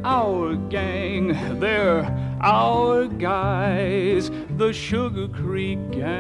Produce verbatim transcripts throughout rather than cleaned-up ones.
our gang. They're our guys, the Sugar Creek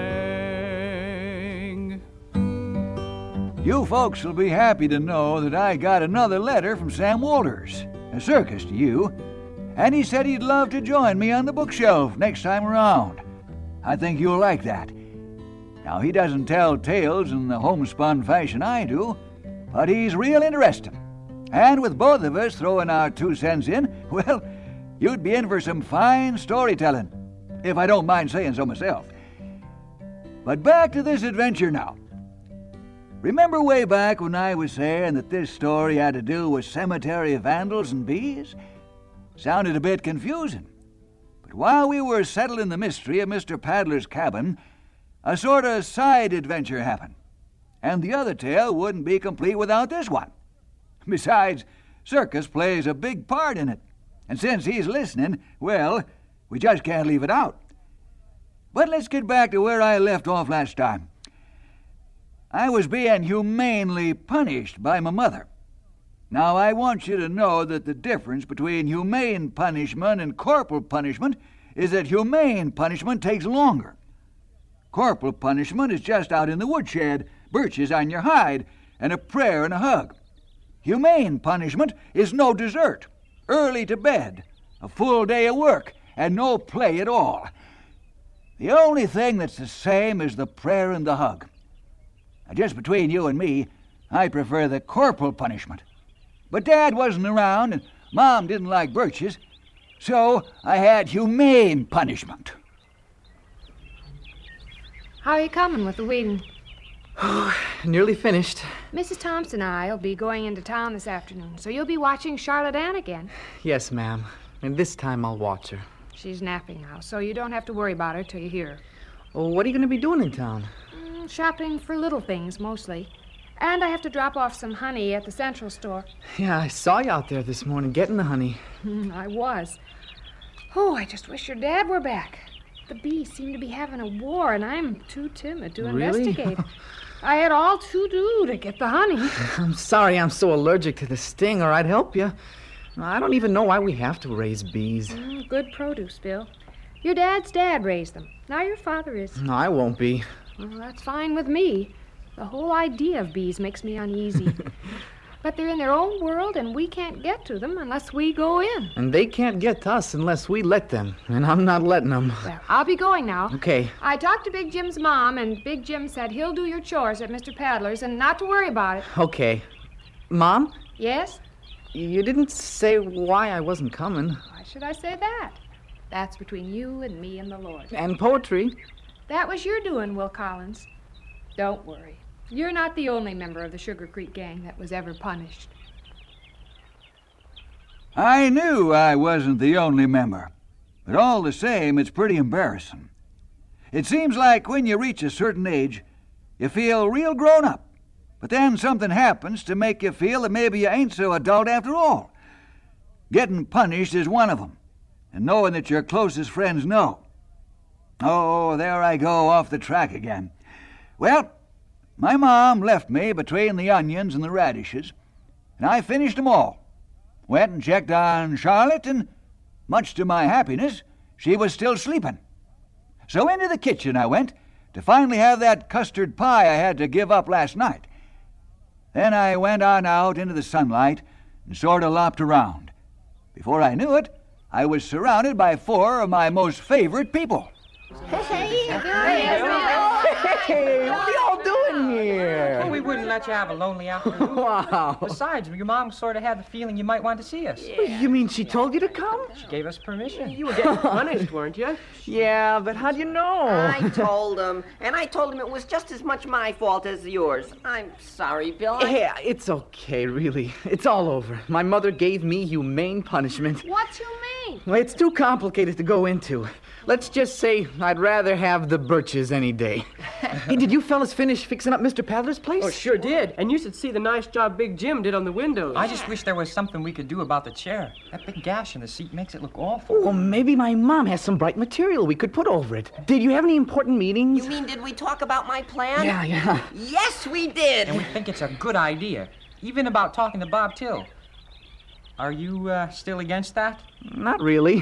Gang. You folks will be happy to know that I got another letter from Sam Walters, a circus to you, and he said he'd love to join me on the bookshelf next time around. I think you'll like that. Now, he doesn't tell tales in the homespun fashion I do, but he's real interesting. And with both of us throwing our two cents in, well, you'd be in for some fine storytelling, if I don't mind saying so myself. But back to this adventure now. Remember way back when I was saying that this story had to do with cemetery vandals and bees? Sounded a bit confusing. But while we were settling the mystery of Mister Paddler's cabin, a sort of side adventure happened. And the other tale wouldn't be complete without this one. Besides, Circus plays a big part in it. And since he's listening, well, we just can't leave it out. But let's get back to where I left off last time. I was being humanely punished by my mother. Now, I want you to know that the difference between humane punishment and corporal punishment is that humane punishment takes longer. Corporal punishment is just out in the woodshed, birches on your hide, and a prayer and a hug. Humane punishment is no dessert, early to bed, a full day of work, and no play at all. The only thing that's the same is the prayer and the hug. Now, just between you and me, I prefer the corporal punishment. But Dad wasn't around, and Mom didn't like birches, so I had humane punishment. How are you coming with the weeding? Oh, nearly finished. Missus Thompson and I will be going into town this afternoon, so you'll be watching Charlotte Ann again. Yes, ma'am. And this time I'll watch her. She's napping now, so you don't have to worry about her till you hear her. Well, what are you going to be doing in town? Mm, shopping for little things, mostly. And I have to drop off some honey at the Central store. Yeah, I saw you out there this morning getting the honey. Mm, I was. Oh, I just wish your dad were back. The bees seem to be having a war, and I'm too timid to Really? investigate. I had all to do to get the honey. I'm sorry I'm so allergic to the sting, or I'd help you. I don't even know why we have to raise bees. Mm, good produce, Bill. Your dad's dad raised them. Now your father is. No, I won't be. Well, that's fine with me. The whole idea of bees makes me uneasy. But they're in their own world, and we can't get to them unless we go in. And they can't get to us unless we let them, and I'm not letting them. Well, I'll be going now. Okay. I talked to Big Jim's mom, and Big Jim said he'll do your chores at Mister Paddler's and not to worry about it. Okay. Mom? Yes? You didn't say why I wasn't coming. Why should I say that? That's between you and me and the Lord. And poetry. That was your doing, Will Collins. Don't worry. You're not the only member of the Sugar Creek Gang that was ever punished. I knew I wasn't the only member, but all the same, it's pretty embarrassing. It seems like when you reach a certain age, you feel real grown up, but then something happens to make you feel that maybe you ain't so adult after all. Getting punished is one of them, and knowing that your closest friends know. Oh, there I go off the track again. Well, my mom left me between the onions and the radishes, and I finished them all. Went and checked on Charlotte, and much to my happiness, she was still sleeping. So into the kitchen I went to finally have that custard pie I had to give up last night. Then I went on out into the sunlight and sort of lopped around. Before I knew it, I was surrounded by four of my most favorite people. Hey, what are y'all doing here? Well, we wouldn't let you have a lonely afternoon. Wow. Besides, your mom sort of had the feeling you might want to see us. Yeah. You mean she told you to come? She gave us permission. You were getting punished, weren't you? Yeah, but how do you know? I told him, and I told him it was just as much my fault as yours. I'm sorry, Bill. I... Yeah, it's okay, really. It's all over. My mother gave me humane punishment. What's humane? Well, it's too complicated to go into. Let's just say I'd rather have the birches any day. Hey, did you fellas finish fixing up Mister Paddler's place? Oh, sure did. And you should see the nice job Big Jim did on the windows. I just wish there was something we could do about the chair. That big gash in the seat makes it look awful. Well, maybe my mom has some bright material we could put over it. Did you have any important meetings? You mean, did we talk about my plan? Yeah, yeah. Yes, we did. And we think it's a good idea. Even about talking to Bob Till. Are you uh, still against that? Not really.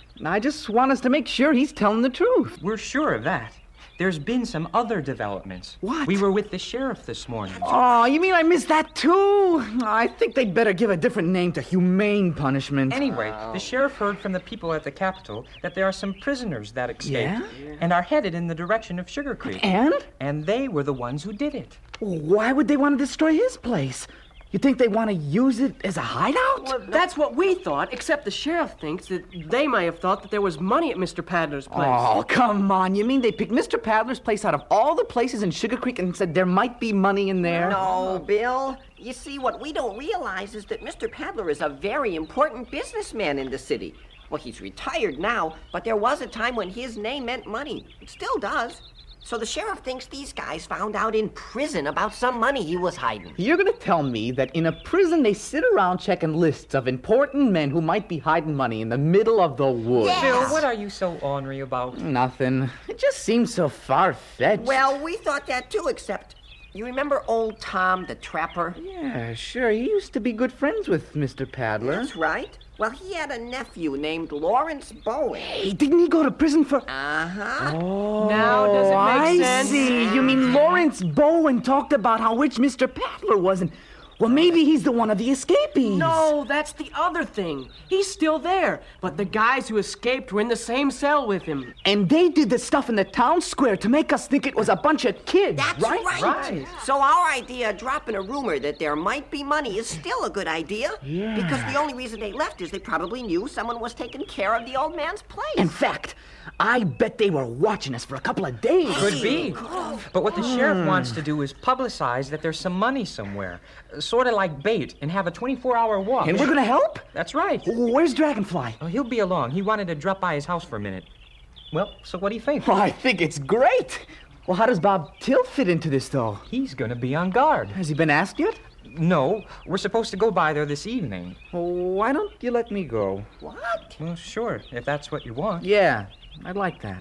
I just want us to make sure he's telling the truth. We're sure of that. There's been some other developments. What? We were with the sheriff this morning. Oh, you mean I missed that too? I think they'd better give a different name to humane punishment. Anyway, the sheriff heard from the people at the Capitol that there are some prisoners that escaped Yeah? and are headed in the direction of Sugar Creek. And? And they were the ones who did it. Why would they want to destroy his place? You think they want to use it as a hideout? Well, that's what we thought, except the sheriff thinks that they might have thought that there was money at Mister Padler's place. Oh, come on. You mean they picked Mister Padler's place out of all the places in Sugar Creek and said there might be money in there? No, Bill. You see, what we don't realize is that Mister Padler is a very important businessman in the city. Well, he's retired now, but there was a time when his name meant money. It still does. So the sheriff thinks these guys found out in prison about some money he was hiding. You're going to tell me that in a prison they sit around checking lists of important men who might be hiding money in the middle of the woods? Yes. Bill, what are you so ornery about? Nothing. It just seems so far-fetched. Well, we thought that too, except you remember old Tom the Trapper? Yeah, sure. He used to be good friends with Mister Padler. That's right. Well, he had a nephew named Lawrence Bowen. Hey, didn't he go to prison for... Uh-huh. Oh, Now does it make I sense? see. You mean Lawrence Bowen talked about how rich Mister Padler was, and well, maybe he's the one of the escapees. No, that's the other thing. He's still there, but the guys who escaped were in the same cell with him. And they did the stuff in the town square to make us think it was a bunch of kids, That's right? right. Right. So our idea of dropping a rumor that there might be money is still a good idea. Yeah. Because the only reason they left is they probably knew someone was taking care of the old man's place. In fact, I bet they were watching us for a couple of days. Could be. But what the sheriff wants to do is publicize that there's some money somewhere. Sort of like bait, and have a twenty-four hour watch. And we're gonna help? That's right. Where's Dragonfly? Oh, he'll be along. He wanted to drop by his house for a minute. Well, so what do you think? Well, I think it's great. Well, how does Bob Till fit into this, though? He's gonna be on guard. Has he been asked yet? No, we're supposed to go by there this evening. Why don't you let me go? What? Well, sure, if that's what you want. Yeah, I'd like that.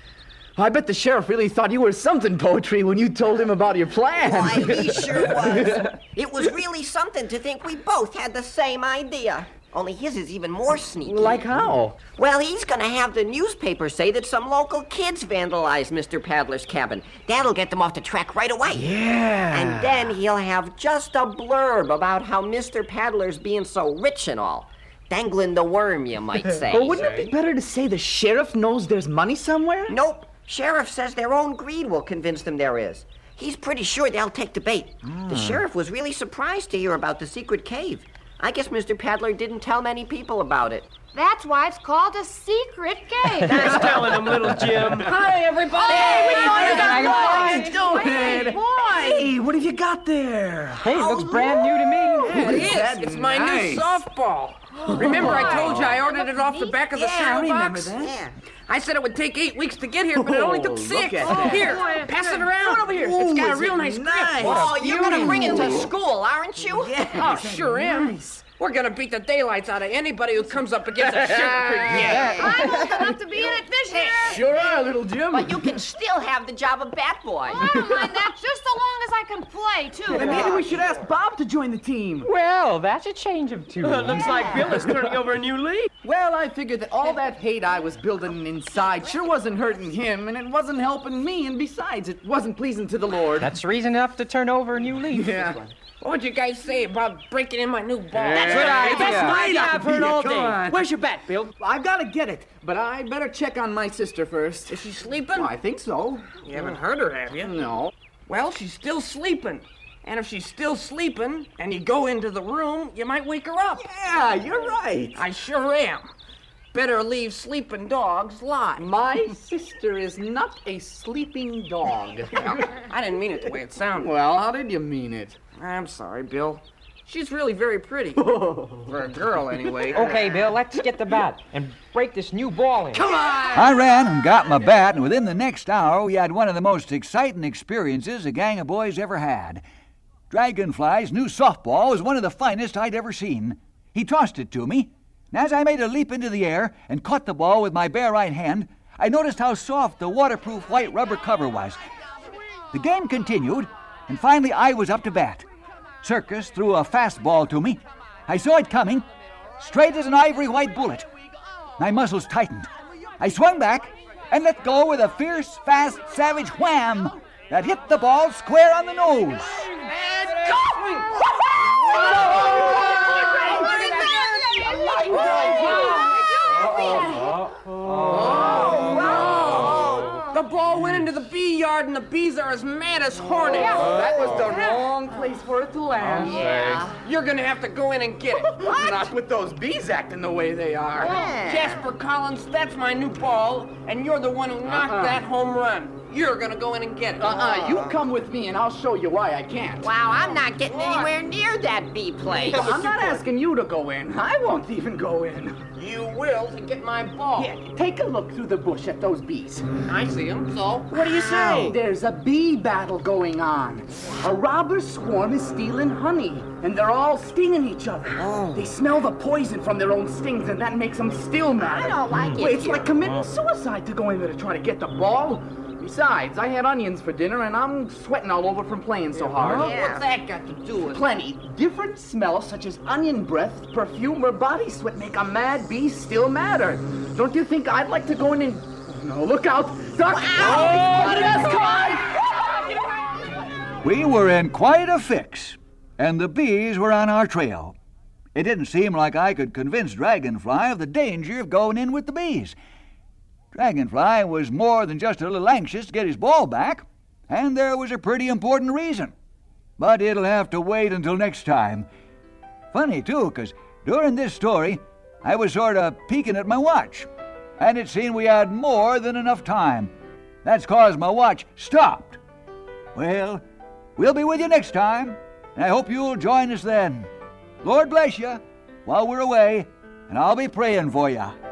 I bet the sheriff really thought you were something, Poetry, when you told him about your plan. Why, he sure was. It was really something to think we both had the same idea. Only his is even more sneaky. Like how? Well, he's gonna have the newspaper say that some local kids vandalized Mister Padler's cabin. That'll get them off the track right away. Yeah. And then he'll have just a blurb about how Mister Padler's being so rich and all. Dangling the worm, you might say. But wouldn't it be better to say the sheriff knows there's money somewhere? Nope. Sheriff says their own greed will convince them there is. He's pretty sure they'll take the bait. The sheriff was really surprised to hear about the secret cave. I guess Mister Padler didn't tell many people about it. That's why it's called a secret cave. That's telling him, little Jim. Hi, everybody! Hey, Hey, doing? boy. Hey, what have you got there? Hey, it looks brand new to me. It is. It's my nice. new softball. Remember I told you I ordered it off the back of the Yeah, I cereal remember box? that. Yeah. I said it would take eight weeks to get here, but it only Oh, took look six. at that. Here, pass it around. Come over here. It's got a real nice grip. Oh, you're gonna bring it to school, aren't you? Oh, sure am. We're gonna beat the daylights out of anybody who comes up against a Sugar Creek kid. I'm old enough to be in it this year. Sure are, little Jim. But you can still have the job of bat boy. I don't mind that just so long as I can play, too. Maybe we should ask Bob to join the team. Well, that's a change of tune. Looks like Bill is turning over a new leaf. Well, I figured that all that hate I was building inside sure wasn't hurting him, and it wasn't helping me, and besides, it wasn't pleasing to the Lord. That's reason enough to turn over a new leaf. Yeah. What would you guys say about breaking in my new ball? That's good idea. Best idea I've heard all Come day. on. Where's your bat, Bill? I've got to get it, but I better check on my sister first. Is she sleeping? Well, I think so. You haven't heard her, have you? No. Well, she's still sleeping. And if she's still sleeping and you go into the room, you might wake her up. Yeah, you're right. I sure am. Better leave sleeping dogs lie. My sister is not a sleeping dog. I didn't mean it the way it sounded. Well, how did you mean it? I'm sorry, Bill. She's really very pretty. For a girl, anyway. Okay, Bill, let's get the bat and break this new ball in. Come on! I ran and got my bat, and within the next hour, we had one of the most exciting experiences a gang of boys ever had. Dragonfly's new softball was one of the finest I'd ever seen. He tossed it to me, and as I made a leap into the air and caught the ball with my bare right hand, I noticed how soft the waterproof white rubber cover was. The game continued, and finally I was up to bat. Circus threw a fastball to me. I saw it coming, straight as an ivory white bullet. My muscles tightened. I swung back and let go with a fierce, fast, savage wham that hit the ball square on the nose. And go! The ball went into the bee yard, and the bees are as mad as hornets. That was the wrong place for it to land. Yeah. You're gonna have to go in and get it. Not with those bees acting the way they are. Jasper Collins, that's my new ball, and you're the one who knocked Uh-uh. that home run. You're gonna go in and get it. Uh-uh, you come with me and I'll show you why I can't. Wow, I'm not getting anywhere near that bee place. I'm not asking you to go in. I won't even go in. You will to get my ball. Here, take a look through the bush at those bees. I see them, so what do you say? There's a bee battle going on. A robber swarm is stealing honey, and they're all stinging each other. They smell the poison from their own stings, and that makes them still mad. I don't like it Well, it's here. like committing suicide to go in there to try to get the ball. Besides, I had onions for dinner, and I'm sweating all over from playing so hard. What's that got to do with it? Plenty. Different smells such as onion breath, perfume, or body sweat make a mad bee still madder. Don't you think I'd like to go in and... No, look out! Duck! Oh, yes, come on! We were in quite a fix, and the bees were on our trail. It didn't seem like I could convince Dragonfly of the danger of going in with the bees. Dragonfly was more than just a little anxious to get his ball back, and there was a pretty important reason. But it'll have to wait until next time. Funny, too, 'cause during this story, I was sort of peeking at my watch, and it seemed we had more than enough time. That's 'cause my watch stopped. Well, we'll be with you next time, and I hope you'll join us then. Lord bless you while we're away, and I'll be praying for you.